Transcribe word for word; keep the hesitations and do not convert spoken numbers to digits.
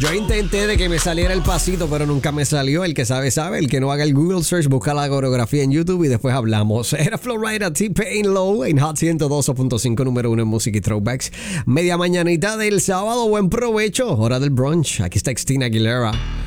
Yo intenté de que me saliera el pasito, pero nunca me salió. El que sabe, sabe. El que no haga el Google search, busca la coreografía en YouTube y después hablamos. Era Flowrider, T-Pain Low en Hot ciento dos punto cinco, número uno en música y throwbacks. Media mañanita del sábado. Buen provecho. Hora del brunch. Aquí está Christina Aguilera.